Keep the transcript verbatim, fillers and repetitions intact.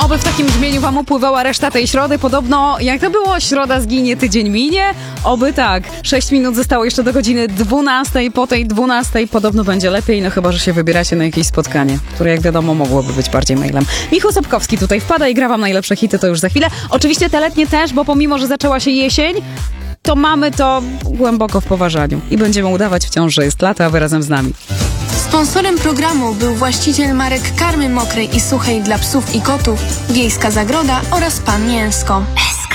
Oby w takim brzmieniu wam upływała reszta tej środy. Podobno, jak to było? Środa zginie, tydzień minie? Oby tak. Sześć minut zostało jeszcze do godziny dwunastej. Po tej dwunastej podobno będzie lepiej, no chyba, że się wybieracie na jakieś spotkanie, które jak wiadomo mogłoby być bardziej mailem. Michał Sapkowski tutaj wpada i gra wam najlepsze hity, to już za chwilę. Oczywiście te letnie też, bo pomimo, że zaczęła się jesień, to mamy to głęboko w poważaniu i będziemy udawać wciąż, że jest lato, a wy razem z nami. Sponsorem programu był właściciel marek karmy mokrej i suchej dla psów i kotów, Wiejska Zagroda oraz Pan Mięsko.